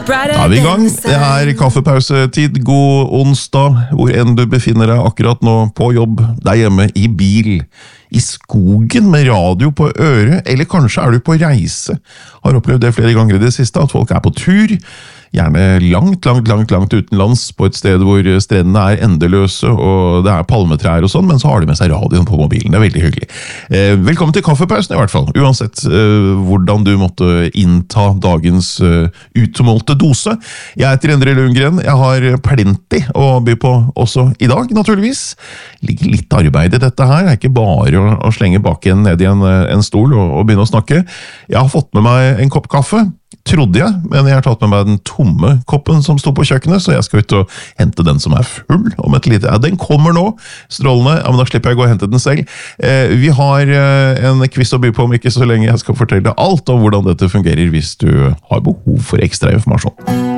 Da vi I gang. Det kaffepausetid. God onsdag, hvor enn du befinner deg akkurat nå, på jobb, der hjemme, i bil, i skogen med radio på øret, eller kanskje du på reise. Har opplevd det flere ganger I det siste, at folk på tur, gjerne langt utenlands, på et sted hvor strendene endeløse, og det palmetrær og sånn, men så har de med seg radioen på mobilen. Det veldig hyggelig. Velkommen til kaffepausen I hvert fall, uansett hvordan du måtte innta dagens utmålte dose. Jeg heter Endre Lundgren, jeg har plenty å by på også I dag, naturligvis. Ligger litt arbeid I dette her, det ikke bare å slenge baken ned I en stol og begynne å snakke. Jeg har fått med meg en kopp kaffe, trodde jeg, men jeg har tatt med meg den tomme koppen som stod på kjøkkenet, så jeg skal ut og hente den som full om et lite. Ja, den kommer nå, strålende, ja, men da slipper jeg gå og hente den selv. Vi har en quiz å by på om ikke så lenge jeg skal fortelle alt om hvordan dette fungerer hvis du har behov for ekstra informasjon.